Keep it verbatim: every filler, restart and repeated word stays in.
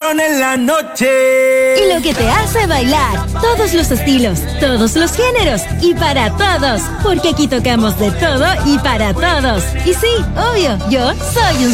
Reggaetón en la noche. Y lo que te hace bailar. Todos los estilos, todos los géneros y para todos. Porque aquí tocamos de todo y para todos. Y sí, obvio, yo soy un